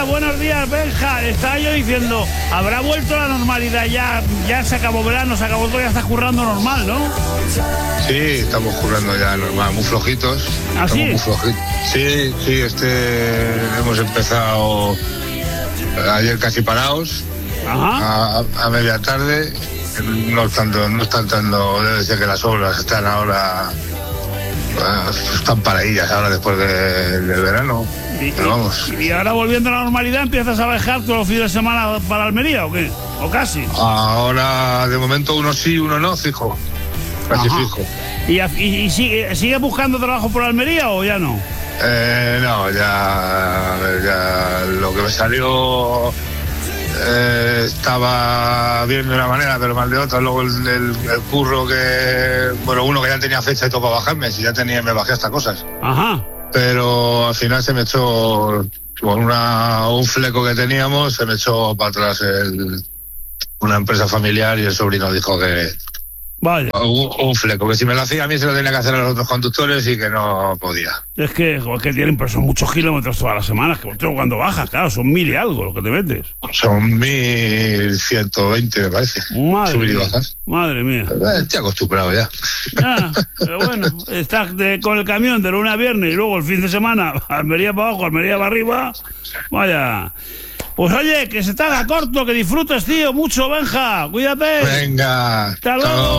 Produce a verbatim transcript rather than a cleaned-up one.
buenos días, Benja. Estaba yo diciendo, ¿habrá vuelto la normalidad ya? Ya se acabó verano, se acabó todo, ya está currando normal, ¿no? Sí, estamos currando ya normal, muy flojitos. ¿Ah, sí? Muy flojitos. Sí, sí, este hemos empezado ayer casi parados. Ajá. A, a media tarde. No tanto, no están tanto, debe ser que las obras están ahora, bueno, están paradillas ahora después de, del verano. Y, pero vamos. Y, y ahora volviendo a la normalidad, ¿empiezas a viajar todos los fines de semana para Almería o qué? ¿O casi? Ahora, de momento, uno sí, uno no, fijo. Casi Ajá. fijo. ¿Y, y, y sigue, sigue buscando trabajo por Almería o ya no? Eh, no, ya, a ver, ya lo que me salió eh, estaba bien de una manera, pero mal de otra. Luego el, el, el curro que, bueno, uno que ya tenía fecha y todo para bajarme, si ya tenía, me bajé hasta cosas. Ajá. Pero al final se me echó, con una, un fleco que teníamos, se me echó para atrás el, una empresa familiar y el sobrino dijo que... Vaya. Un, un fleco, que si me lo hacía a mí se lo tenía que hacer a los otros conductores y que no podía. Es que, joder, que tienen, pero son muchos kilómetros todas las semanas, que tú cuando bajas, claro, son mil y algo lo que te metes. Son mil ciento veinte, me parece. Madre Subir y mía. bajar. Madre mía. Eh, Estoy acostumbrado ya. Ah, pero bueno, estás de, con el camión de lunes a viernes y luego el fin de semana, Almería para abajo, Almería para arriba. Vaya. Pues oye, que se te haga corto, que disfrutes, tío, mucho, Benja. Cuídate. Venga. Hasta luego.